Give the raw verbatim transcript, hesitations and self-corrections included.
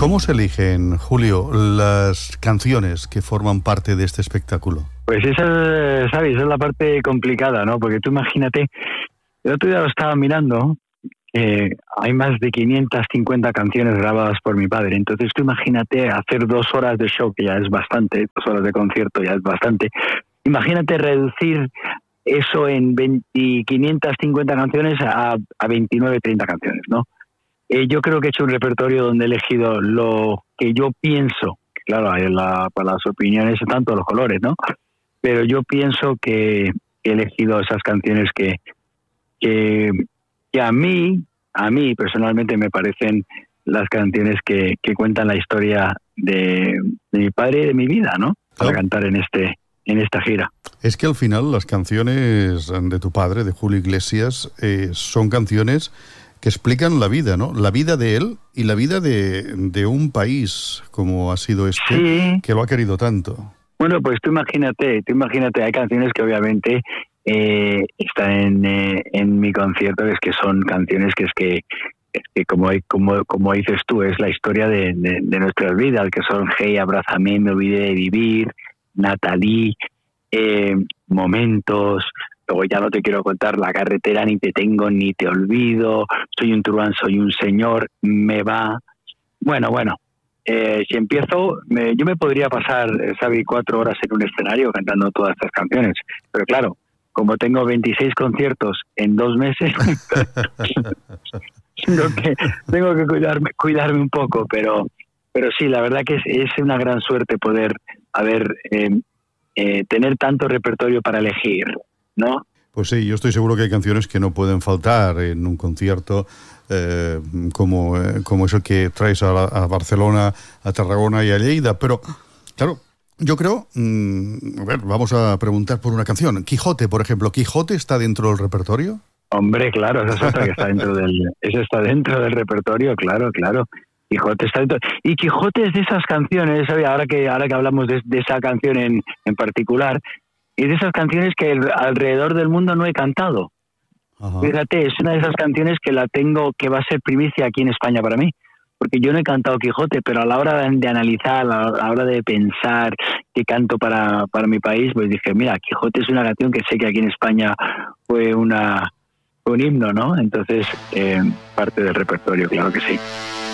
¿Cómo se eligen, Julio, las canciones que forman parte de este espectáculo? Pues esa, ¿sabes? Esa es la parte complicada, ¿no? Porque tú imagínate, el otro día lo estaba mirando, eh, hay más de quinientas cincuenta canciones grabadas por mi padre. Entonces tú imagínate hacer dos horas de show, que ya es bastante, dos horas de concierto ya es bastante. Imagínate reducir eso en veinte, quinientas cincuenta canciones a, a veintinueve, treinta canciones, ¿no? Eh, yo creo que he hecho un repertorio donde he elegido lo que yo pienso. Claro, hay la, para las opiniones están todos los colores, ¿no? Pero yo pienso que he elegido esas canciones que, que, que a mí, a mí personalmente me parecen las canciones que, que cuentan la historia de, de mi padre y de mi vida, ¿no? Para Claro. cantar en este en esta gira. Es que al final las canciones de tu padre, de Julio Iglesias, eh, son canciones que explican la vida, ¿no? La vida de él y la vida de, de un país como ha sido este, Sí. que lo ha querido tanto. Bueno, pues tú imagínate, tú imagínate, hay canciones que obviamente eh, están en, eh, en mi concierto, que es que son canciones que es que, es que como, como, como dices tú, es la historia de, de, de nuestras vidas, que son Hey, abrázame, me olvidé de vivir, Natalie, eh, Momentos, luego ya no te quiero contar La carretera, Ni te tengo, ni te olvido, Soy un truán, soy un señor, Me va. Bueno, bueno. Eh, si empiezo, me, yo me podría pasar, Xavi, cuatro horas en un escenario cantando todas estas canciones. Pero claro, como tengo veintiséis conciertos en dos meses, tengo que, tengo que cuidarme, cuidarme un poco. Pero, pero sí, la verdad que es, es una gran suerte poder haber eh, eh, tener tanto repertorio para elegir, ¿no? Pues sí, yo estoy seguro que hay canciones que no pueden faltar en un concierto eh, como, eh, como es el que traes a, la, a Barcelona, a Tarragona y a Lleida. Pero, claro, yo creo... Mmm, a ver, vamos a preguntar por una canción. Quijote, por ejemplo. ¿Quijote está dentro del repertorio? Hombre, claro, esa es otra que está dentro del... Esa está dentro del repertorio, claro, claro. Quijote está dentro. Y Quijote es de esas canciones, ¿sabes? Ahora que, ahora que hablamos de, de esa canción en, en particular... Y de esas canciones que alrededor del mundo no he cantado. Ajá. Fíjate, es una de esas canciones que la tengo, que va a ser primicia aquí en España para mí. Porque yo no he cantado Quijote, pero a la hora de analizar, a la hora de pensar que canto para, para mi país, pues dije, mira, Quijote es una canción que sé que aquí en España fue una, un himno, ¿no? Entonces, eh, parte del repertorio, claro que sí.